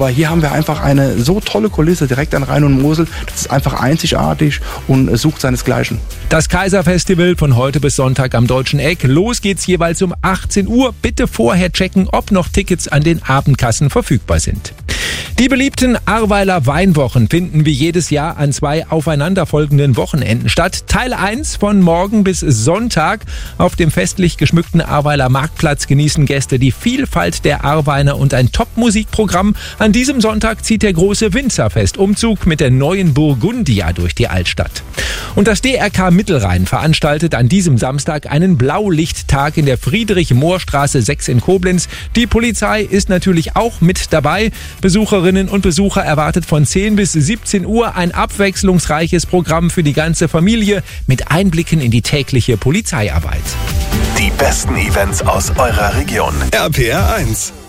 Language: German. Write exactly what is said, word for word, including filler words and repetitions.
Aber hier haben wir einfach eine so tolle Kulisse direkt an Rhein und Mosel. Das ist einfach einzigartig und sucht seinesgleichen. Das Kaiserfestival von heute bis Sonntag am Deutschen Eck. Los geht's jeweils um achtzehn Uhr. Bitte vorher checken, ob noch Tickets an den Abendkassen verfügbar sind. Die beliebten Ahrweiler Weinwochen finden wie jedes Jahr an zwei aufeinanderfolgenden Wochenenden statt. Teil eins von morgen bis Sonntag. Auf dem festlich geschmückten Ahrweiler Marktplatz genießen Gäste die Vielfalt der Ahrweine und ein Top-Musikprogramm. An diesem Sonntag zieht der große Winzerfest-Umzug mit der neuen Burgundia durch die Altstadt. Und das D R K Mittelrhein veranstaltet an diesem Samstag einen Blaulichttag in der Friedrich-Mohr-Straße sechs in Koblenz. Die Polizei ist natürlich auch mit dabei. Besucherinnen und Besucher erwartet von zehn bis siebzehn Uhr ein abwechslungsreiches Programm für die ganze Familie mit Einblicken in die tägliche Polizeiarbeit. Die besten Events aus eurer Region. R P R eins.